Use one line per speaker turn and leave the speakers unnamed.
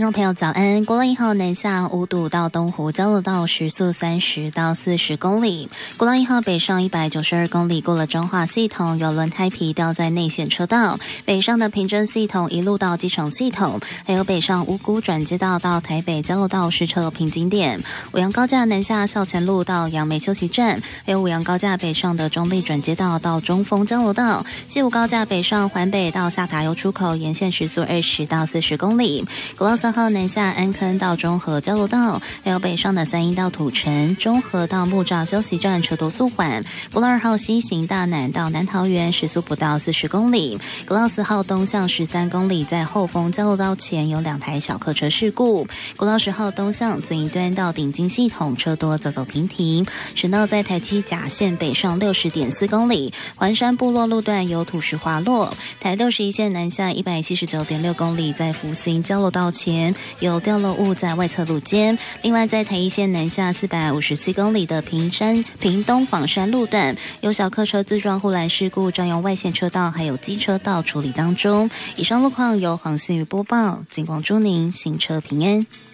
听众朋友早安，国道1号南下五堵到东湖交流道时速30到40公里，国道1号北上192公里过了彰化系统，有轮胎皮掉在内线车道，北上的平镇系统一路到基隆系统，还有北上五股转接道到台北交流道实车瓶颈点，五杨高架南下校前路到杨梅休息站，还有五杨高架北上的中立转接道到中丰交流道，西武高架北上环北到下塔油出口沿线时速20到40公里，国道3号南下安坑到中和交流道，还有北上的三鶯到土城，中和到木栅休息站车多速缓，国道2号西行大南到南桃园时速不到40公里，国道4号东向13公里，在后丰交流道前有2台小客车事故，国道10号东向最一端到顶金系统车多走走停停，省道在台七甲线北上60.4公里，环山部落路段有土石滑落，台61线南下179.6公里，在福兴交流道前有掉落物在外侧路肩，另外在台一线南下454公里的屏东仿山路段有小客车自撞护栏事故，占用外线车道还有机车道处理当中。以上路况由黄信宇播报，警广祝您行车平安。